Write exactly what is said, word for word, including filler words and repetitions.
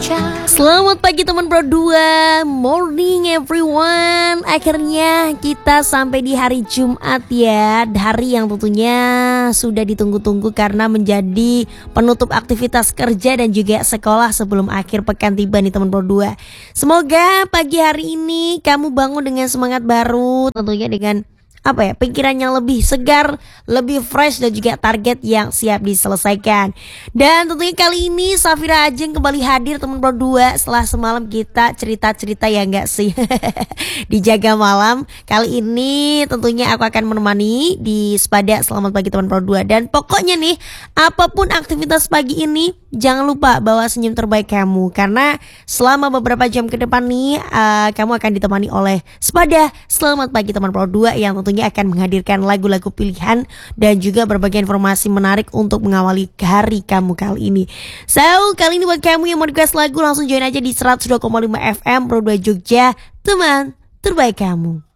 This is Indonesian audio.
Selamat pagi teman Pro dua, morning everyone. Akhirnya kita sampai di hari Jumat ya. Hari yang tentunya sudah ditunggu-tunggu karena menjadi penutup aktivitas kerja dan juga sekolah sebelum akhir pekan tiba nih teman Pro dua. Semoga pagi hari ini kamu bangun dengan semangat baru, tentunya dengan apa ya, pikirannya lebih segar, lebih fresh dan juga target yang siap diselesaikan. Dan tentunya kali ini Safira Ajeng kembali hadir teman Pro dua setelah semalam kita cerita-cerita ya enggak sih dijaga malam. Kali ini tentunya aku akan menemani di Sepada. Selamat pagi teman Pro dua. Dan pokoknya nih, apapun aktivitas pagi ini jangan lupa bawa senyum terbaik kamu, karena selama beberapa jam ke depan nih uh, kamu akan ditemani oleh Sepada. Selamat pagi teman Pro dua yang tentunya akan menghadirkan lagu-lagu pilihan dan juga berbagai informasi menarik untuk mengawali hari kamu kali ini. So, kali ini buat kamu yang mau request lagu, langsung join aja di seratus dua koma lima F M Pro dua Jogja, teman terbaik kamu.